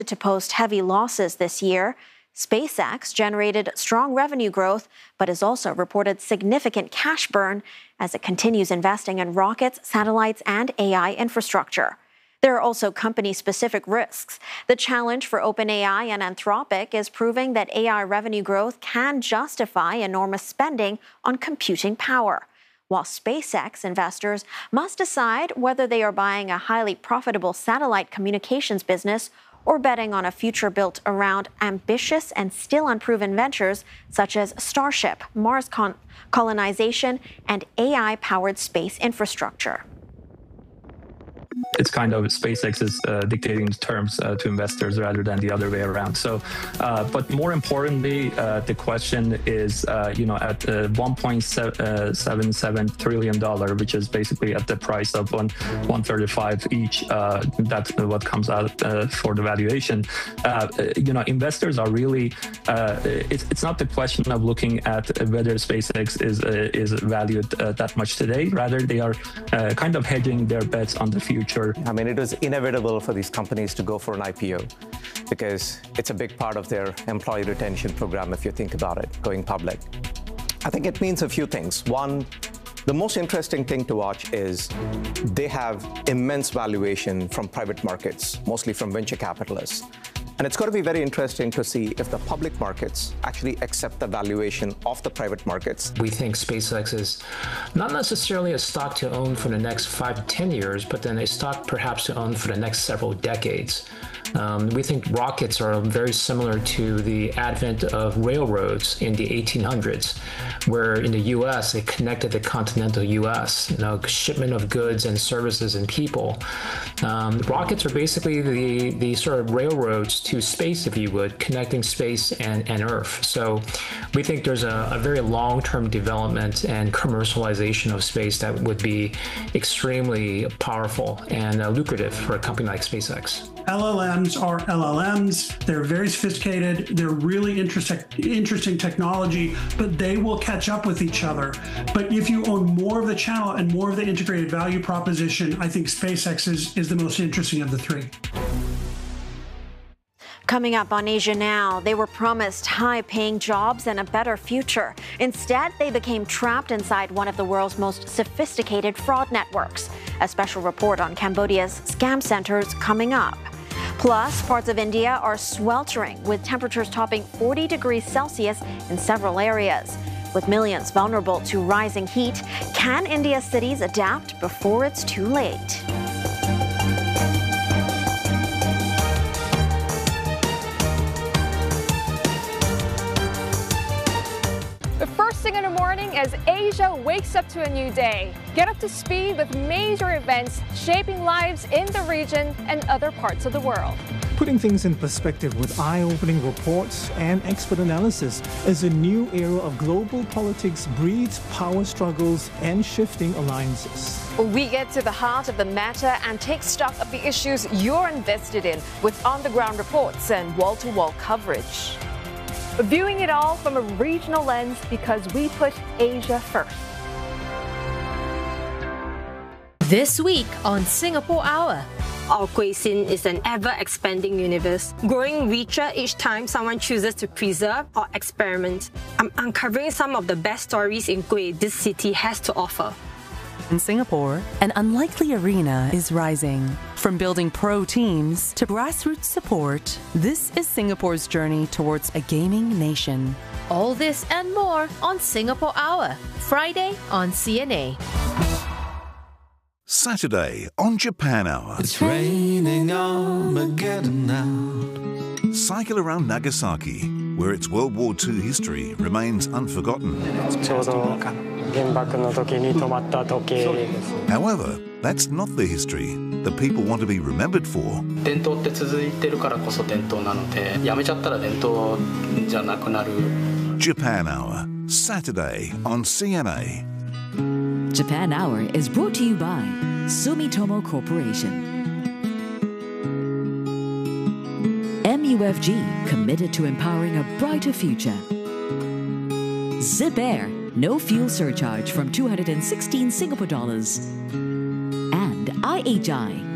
to post heavy losses this year. SpaceX generated strong revenue growth, but has also reported significant cash burn as it continues investing in rockets, satellites, and AI infrastructure. There are also company-specific risks. The challenge for OpenAI and Anthropic is proving that AI revenue growth can justify enormous spending on computing power, while SpaceX investors must decide whether they are buying a highly profitable satellite communications business or betting on a future built around ambitious and still unproven ventures such as Starship, Mars colonization, and AI-powered space infrastructure. It's kind of SpaceX is dictating the terms to investors rather than the other way around. So, but more importantly, the question is, at $1.77 trillion, which is basically at the price of $135 each. That's what comes out for the valuation. Investors are really. It's not the question of looking at whether SpaceX is valued that much today. Rather, they are kind of hedging their bets on the future. I mean, it was inevitable for these companies to go for an IPO because it's a big part of their employee retention program, if you think about it, going public. I think it means a few things. One, the most interesting thing to watch is they have immense valuation from private markets, mostly from venture capitalists. And it's going to be very interesting to see if the public markets actually accept the valuation of the private markets. We think SpaceX is not necessarily a stock to own for the next 5 to 10 years, but then a stock perhaps to own for the next several decades. We think rockets are very similar to the advent of railroads in the 1800s, where in the U.S. they connected the continental U.S. Shipment of goods and services and people. Rockets are basically the sort of railroads to space, if you would, connecting space and Earth. So we think there's a very long-term development and commercialization of space that would be extremely powerful and lucrative for a company like SpaceX. LLMs are LLMs. They're very sophisticated. They're really interesting technology, but they will catch up with each other. But if you own more of the channel and more of the integrated value proposition, I think SpaceX is the most interesting of the three. Coming up on Asia Now, they were promised high-paying jobs and a better future. Instead, they became trapped inside one of the world's most sophisticated fraud networks. A special report on Cambodia's scam centers coming up. Plus, parts of India are sweltering with temperatures topping 40 degrees Celsius in several areas. With millions vulnerable to rising heat, can India's cities adapt before it's too late? In the morning as Asia wakes up to a new day. Get up to speed with major events shaping lives in the region and other parts of the world. Putting things in perspective with eye-opening reports and expert analysis as a new era of global politics breeds power struggles and shifting alliances. We get to the heart of the matter and take stock of the issues you're invested in with on-the-ground reports and wall-to-wall coverage. Viewing it all from a regional lens because we put Asia first. This week on Singapore Hour. Our cuisine is an ever-expanding universe, growing richer each time someone chooses to preserve or experiment. I'm uncovering some of the best stories in kueh this city has to offer. In Singapore, an unlikely arena is rising. From building pro teams to grassroots support, this is Singapore's journey towards a gaming nation. All this and more on Singapore Hour, Friday on CNA. Saturday on Japan Hour. It's raining Armageddon now. Cycle around Nagasaki, where its World War II history remains unforgotten. However, that's not the history that people want to be remembered for. Japan Hour, Saturday on CNA. Japan Hour is brought to you by Sumitomo Corporation. MUFG, committed to empowering a brighter future. Zip Air, no fuel surcharge from 216 Singapore dollars. And IHI,